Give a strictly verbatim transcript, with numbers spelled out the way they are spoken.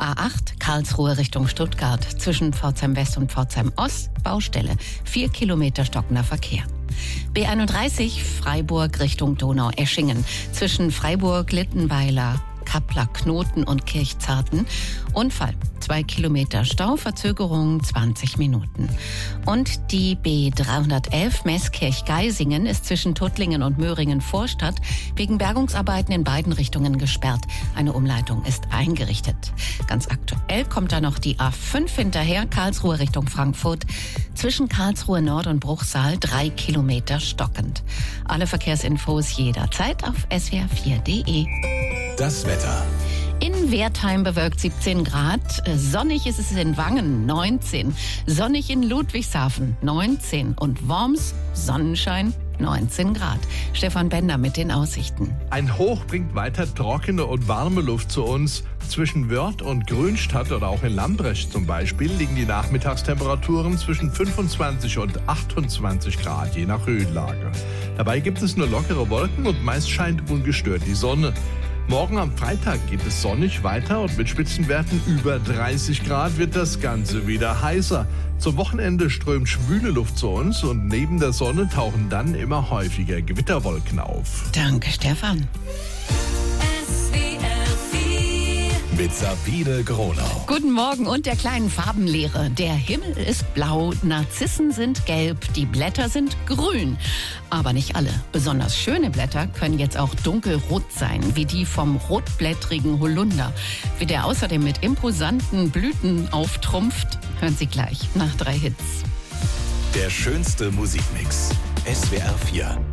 A acht Karlsruhe Richtung Stuttgart. Zwischen Pforzheim West und Pforzheim Ost Baustelle. Vier Kilometer stockender Verkehr. B einunddreißig Freiburg Richtung Donau-Eschingen. Zwischen Freiburg, Littenweiler, Kappler, Knoten und Kirchzarten. Unfall. Zwei Kilometer Stau, Verzögerung zwanzig Minuten. Und die B dreihundertelf Meßkirch-Geisingen ist zwischen Tuttlingen und Möhringen-Vorstadt wegen Bergungsarbeiten in beiden Richtungen gesperrt. Eine Umleitung ist eingerichtet. Ganz aktuell kommt da noch die A fünf hinterher, Karlsruhe Richtung Frankfurt. Zwischen Karlsruhe Nord und Bruchsal drei Kilometer stockend. Alle Verkehrsinfos jederzeit auf S W R vier Punkt de. Das Wetter. In Wertheim bewölkt siebzehn Grad, sonnig ist es in Wangen neunzehn, sonnig in Ludwigshafen neunzehn und Worms Sonnenschein neunzehn Grad. Stefan Bender mit den Aussichten. Ein Hoch bringt weiter trockene und warme Luft zu uns. Zwischen Wörth und Grünstadt oder auch in Lambrecht zum Beispiel liegen die Nachmittagstemperaturen zwischen fünfundzwanzig und achtundzwanzig Grad, je nach Höhenlage. Dabei gibt es nur lockere Wolken und meist scheint ungestört die Sonne. Morgen am Freitag geht es sonnig weiter und mit Spitzenwerten über dreißig Grad wird das Ganze wieder heißer. Zum Wochenende strömt schwüle Luft zu uns und neben der Sonne tauchen dann immer häufiger Gewitterwolken auf. Danke, Stefan. Mit Sabine Gronau. Guten Morgen und der kleinen Farbenlehre. Der Himmel ist blau, Narzissen sind gelb, die Blätter sind grün. Aber nicht alle. Besonders schöne Blätter können jetzt auch dunkelrot sein, wie die vom rotblättrigen Holunder. Wie der außerdem mit imposanten Blüten auftrumpft, hören Sie gleich nach drei Hits. Der schönste Musikmix. S W R vier.